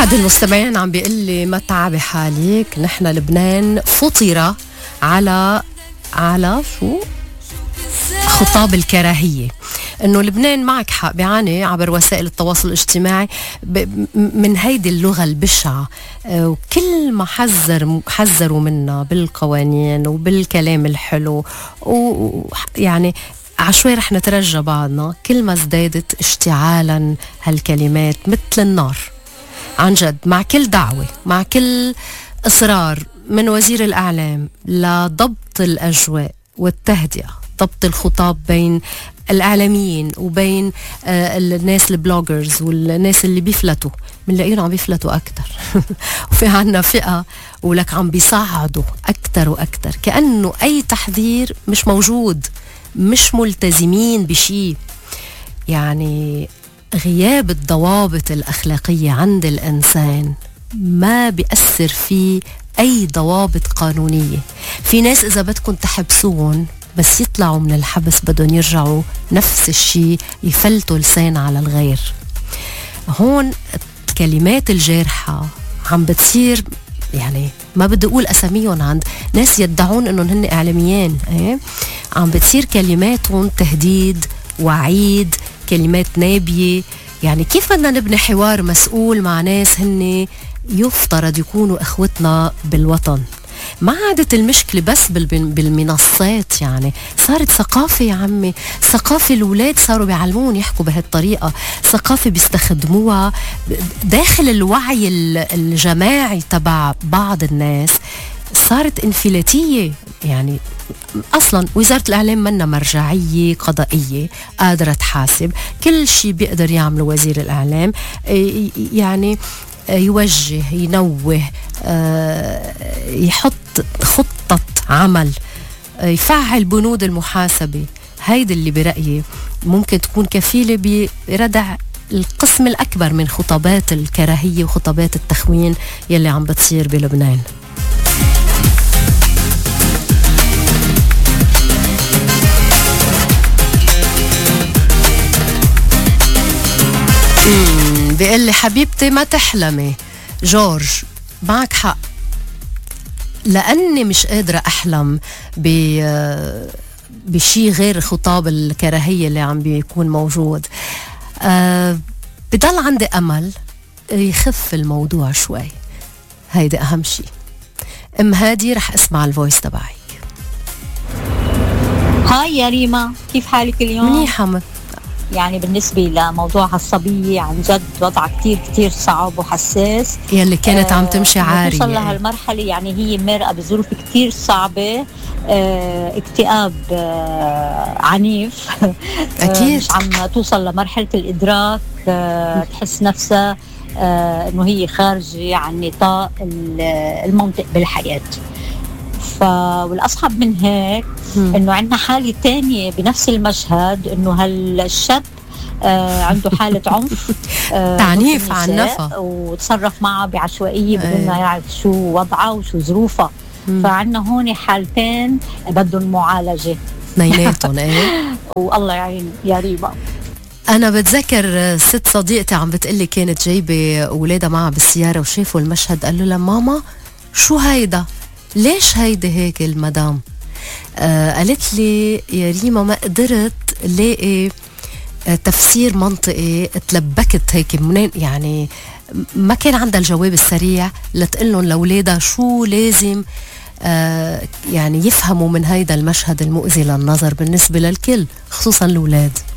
أحد المستمعين عم بيقول لي ما تعبي حالك، نحن لبنان فطر على شو؟ خطاب الكراهية. انه لبنان معك حق بيعاني عبر وسائل التواصل الاجتماعي من هيدي اللغة البشعة، وكل ما حذروا منا بالقوانين وبالكلام الحلو، ويعني عشوي رح نترجى بعضنا، كل ما ازدادت اشتعالا هالكلمات مثل النار عن جد. مع كل دعوة، مع كل إصرار من وزير الإعلام لضبط الأجواء والتهدئة، ضبط الخطاب بين الإعلاميين وبين الناس البلوجرز والناس اللي بيفلتوا، بنلاقيهم عم بيفلتوا أكتر وفي عنا فئة ولك عم بيصعدوا أكتر وأكتر، كأنه أي تحذير مش موجود، مش ملتزمين بشي. يعني غياب الضوابط الأخلاقية عند الإنسان ما بيأثر فيه أي ضوابط قانونية. في ناس إذا بدكم تحبسون بس يطلعوا من الحبس بدهم يرجعوا نفس الشيء، يفلتوا لسان على الغير. هون الكلمات الجارحة عم بتصير، يعني ما بدي أقول أساميهم، عند ناس يدعون أنهم هن إعلاميين، عم بتصير كلماتهم تهديد، وعيد، كلمات نابية. يعني كيف بدنا نبني حوار مسؤول مع ناس هن يفترض يكونوا إخوتنا بالوطن؟ ما عادت المشكلة بس بالمنصات، يعني صارت ثقافة يا عمي، ثقافة الأولاد صاروا بيعلمون يحكوا بهالطريقة، ثقافة بيستخدموها داخل الوعي الجماعي تبع بعض الناس، صارت انفلاتية. يعني أصلا وزارة الإعلام منا مرجعية قضائية قادرة تحاسب، كل شيء بيقدر يعمله وزير الإعلام، يعني يوجه، ينوه، يحط خطة عمل، يفعل بنود المحاسبة. هيدا اللي برأيي ممكن تكون كفيلة بردع القسم الأكبر من خطابات الكراهية وخطابات التخوين يلي عم بتصير بلبنان. بيقول لي حبيبتي ما تحلمي جورج، معك حق، لأني مش قادرة أحلم بشي غير خطاب الكراهية اللي عم بيكون موجود. بضل عندي أمل يخف الموضوع شوي، هيدا أهم شي. أم هادي رح أسمع الفويس تبعك. هاي يا ريما، كيف حالك اليوم؟ منيحة. يعني بالنسبة لموضوع هالصبية عن جد وضعها كتير صعب وحساس، يلي كانت عم تمشي عارية، توصل لهالمرحلة. يعني هي مرقة بظروف كتير صعبة، اكتئاب عنيف أكيد. مش عم توصل لمرحلة الإدراك، تحس نفسها إنه هي خارجة عن نطاق المنطق بالحياة. والأصعب من هيك إنه عندنا حالة تانية بنفس المشهد، إنه هالشاب عنده حالة عنف تعنيف عن نفسه، وتصرف معها بعشوائية بدون ما يعرف شو وضعها وشو ظروفها. فعندنا هون حالتين بدهم معالجة اثنيناتهم. والله يعين يا ريما. أنا بتذكر ست صديقتي عم بتقلي كانت جايبة أولادها معها بالسيارة وشافوا المشهد، قالوا لها ماما شو هيدا؟ ليش هيدا هيك المدام؟ قالت لي يا ريما ما قدرت لاقي تفسير منطقي، تلبكت هيك منين، يعني ما كان عندها الجواب السريع لتقلن لأولادها شو لازم يعني يفهموا من هيدا المشهد المؤذي للنظر بالنسبة للكل، خصوصا الأولاد.